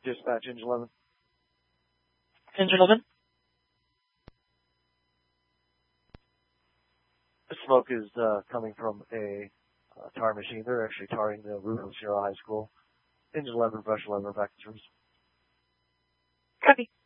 Dispatch Engine 11. Engine 11. The smoke is coming from a tar machine. They're actually tarring the roof of Sierra High School. Engine 11, Brush 11, back to service. Copy.